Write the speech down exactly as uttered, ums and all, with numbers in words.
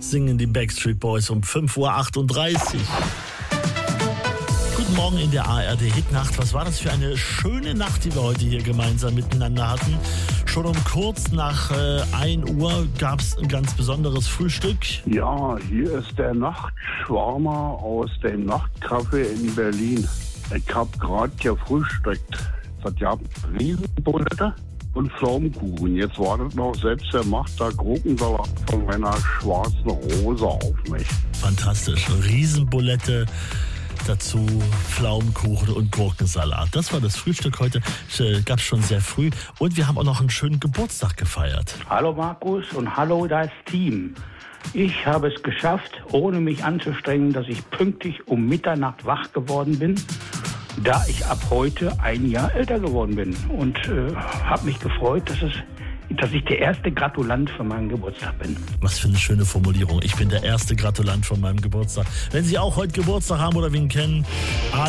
singen die Backstreet Boys um fünf Uhr achtunddreißig. Guten Morgen in der A R D-Hitnacht. Was war das für eine schöne Nacht, die wir heute hier gemeinsam miteinander hatten. Schon um kurz nach äh, ein Uhr gab es ein ganz besonderes Frühstück. Ja, hier ist der Nachtschwarmer aus dem Nachtcafé in Berlin. Ich habe gerade gefrühstückt. Das gab Riesenbulette und Pflaumenkuchen. Jetzt wartet noch selbstgemachter Gurkensalat von meiner schwarzen Rose auf mich. Fantastisch. Riesenbulette. Dazu Pflaumenkuchen und Gurkensalat. Das war das Frühstück heute. Äh, gab es schon sehr früh. Und wir haben auch noch einen schönen Geburtstag gefeiert. Hallo Markus und hallo das Team. Ich habe es geschafft, ohne mich anzustrengen, dass ich pünktlich um Mitternacht wach geworden bin, da ich ab heute ein Jahr älter geworden bin. Und äh, habe mich gefreut, dass es dass ich der erste Gratulant für meinen Geburtstag bin. Was für eine schöne Formulierung. Ich bin der erste Gratulant von meinem Geburtstag. Wenn Sie auch heute Geburtstag haben oder wen kennen,